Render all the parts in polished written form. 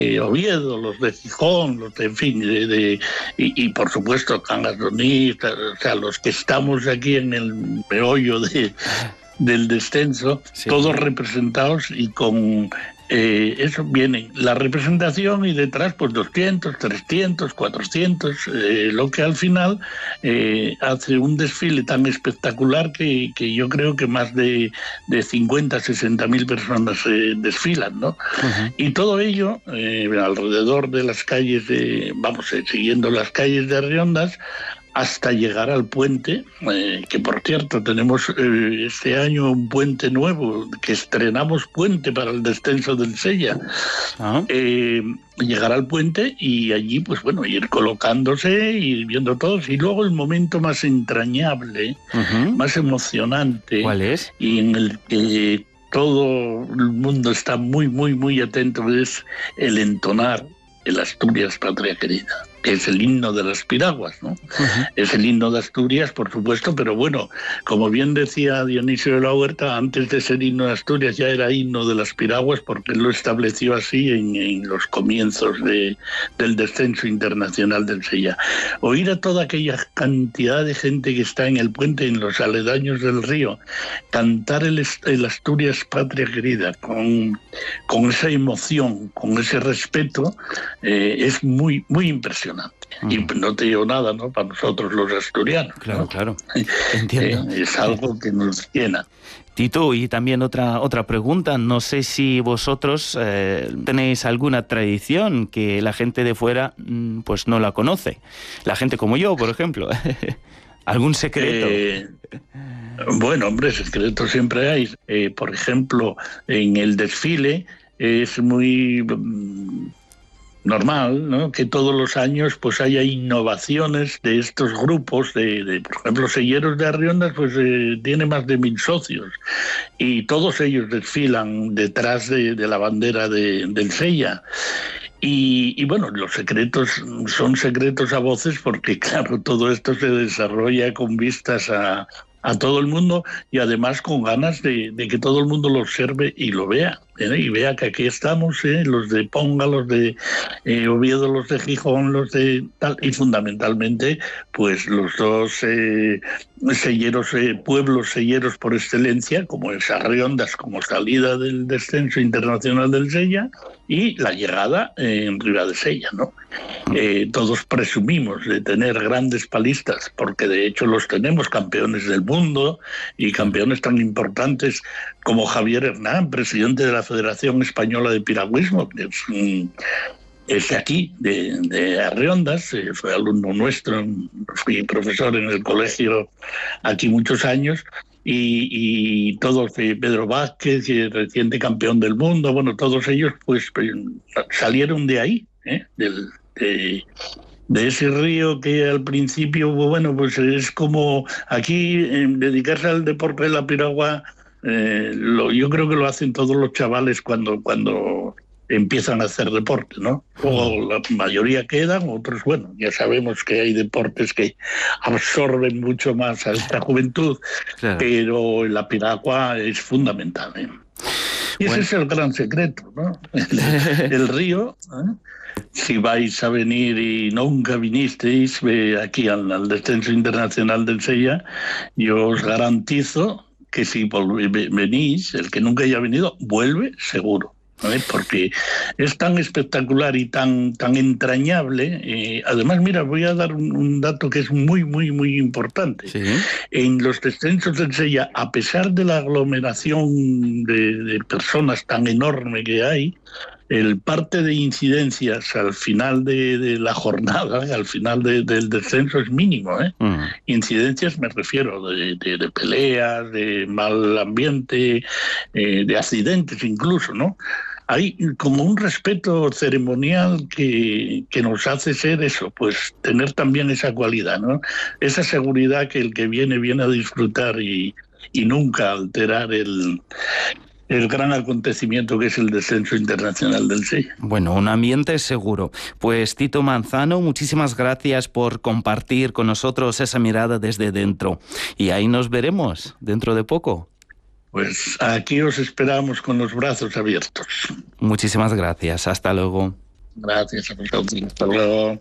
Oviedo, los de Gijón, los de, en fin, y por supuesto Cangas de Onís, o sea, los que estamos aquí en el meollo del descenso, sí, todos representados y con eso viene la representación y detrás pues 200, 300, 400, lo que al final hace un desfile tan espectacular que yo creo que más de 50, 60.000 personas desfilan, ¿no? Uh-huh. Y todo ello alrededor de las calles, siguiendo las calles de Arriondas, hasta llegar al puente, que por cierto tenemos este año un puente nuevo, que estrenamos puente para el descenso del Sella. Uh-huh. Llegar al puente y allí, pues bueno, ir colocándose, ir viendo todos, y luego el momento más entrañable, uh-huh, más emocionante. ¿Cuál es? Y en el que todo el mundo está muy, muy, muy atento, es el entonar el Asturias Patria Querida, que es el himno de las piraguas, ¿no? Uh-huh. Es el himno de Asturias, por supuesto, pero bueno, como bien decía Dionisio de la Huerta, antes de ser himno de Asturias ya era himno de las piraguas, porque él lo estableció así en los comienzos del descenso internacional del Sella. Oír a toda aquella cantidad de gente que está en el puente, en los aledaños del río, cantar el Asturias Patria Querida con esa emoción, con ese respeto, es muy, muy impresionante. Y no te digo nada, ¿no? Para nosotros los asturianos. Claro, ¿no? Claro. Entiendo. Es algo que nos llena. Tito, y también otra pregunta. No sé si vosotros tenéis alguna tradición que la gente de fuera pues no la conoce. La gente como yo, por ejemplo. ¿Algún secreto? Bueno, hombre, secretos siempre hay. Por ejemplo, en el desfile es muy normal, ¿no?, que todos los años pues haya innovaciones de estos grupos de por ejemplo, Selleros de Arriondas, pues tiene más de 1.000 socios y todos ellos desfilan detrás de la bandera del Sella. Y bueno, los secretos son secretos a voces porque, claro, todo esto se desarrolla con vistas a todo el mundo y además con ganas de que todo el mundo lo observe y lo vea. Y vea que aquí estamos, los de Ponga, los de Oviedo, los de Gijón, los de tal, y fundamentalmente pues los dos selleros, pueblos selleros por excelencia, como es Arriondas, como salida del descenso internacional del Sella, y la llegada en Riva de Sella, ¿no? Todos presumimos de tener grandes palistas, porque de hecho los tenemos, campeones del mundo y campeones tan importantes como Javier Hernán, presidente de la Federación Española de Piragüismo, que es de aquí, de Arriondas, fue alumno nuestro, fui profesor en el colegio aquí muchos años, y todos, Pedro Vázquez, reciente campeón del mundo, bueno, todos ellos pues salieron de ahí, de ese río que al principio, bueno, pues es como aquí dedicarse al deporte de la piragua. Yo creo que lo hacen todos los chavales cuando empiezan a hacer deporte, ¿no? Luego la mayoría quedan, otros, bueno, ya sabemos que hay deportes que absorben mucho más a esta juventud, claro, pero la piragua es fundamental, ¿eh? Y bueno, ese es el gran secreto, ¿no? El río, ¿eh? Si vais a venir y nunca vinisteis aquí al descenso internacional del Sella, yo os garantizo que si venís, el que nunca haya venido, vuelve seguro, ¿vale? Porque es tan espectacular y tan entrañable. Además, mira, voy a dar un dato que es muy, muy, muy importante. ¿Sí? En los descensos del Sella, a pesar de la aglomeración de personas tan enorme que hay, el parte de incidencias al final de la jornada, al final del descenso, es mínimo, ¿eh? Incidencias me refiero de peleas, de mal ambiente, de accidentes incluso, ¿no? Hay como un respeto ceremonial que nos hace ser eso, pues tener también esa cualidad, ¿no? Esa seguridad que el que viene a disfrutar y nunca alterar el gran acontecimiento que es el descenso internacional del Sella. Bueno, un ambiente seguro. Pues Tito Manzano, muchísimas gracias por compartir con nosotros esa mirada desde dentro. Y ahí nos veremos dentro de poco. Pues aquí os esperamos con los brazos abiertos. Muchísimas gracias. Hasta luego. Gracias a vosotros. Hasta luego.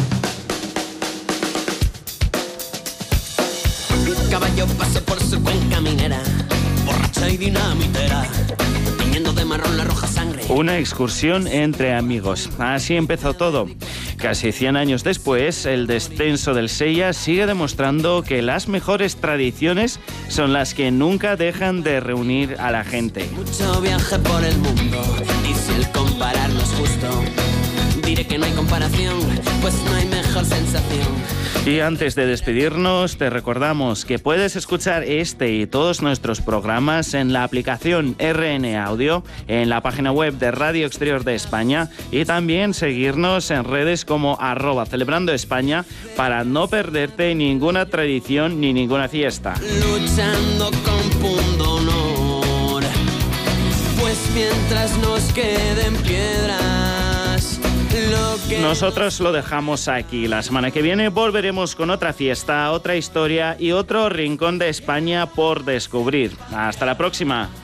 Caballo pasó por su cuenca minera, borracha y dinamitera, tiñendo de marrón la roja sangre. Una excursión entre amigos. Así empezó todo. Casi 100 años después, el descenso del Sella sigue demostrando que las mejores tradiciones son las que nunca dejan de reunir a la gente. Mucho viaje por el mundo, y si el comparar no es justo, diré que no hay comparación, pues no hay mejor sensación. Y antes de despedirnos, te recordamos que puedes escuchar este y todos nuestros programas en la aplicación RN Audio, en la página web de Radio Exterior de España y también seguirnos en redes como @celebrandoespaña para no perderte ninguna tradición ni ninguna fiesta. Luchando con punto honor, pues mientras nos queden piedras, nosotros lo dejamos aquí. La semana que viene volveremos con otra fiesta, otra historia y otro rincón de España por descubrir. Hasta la próxima.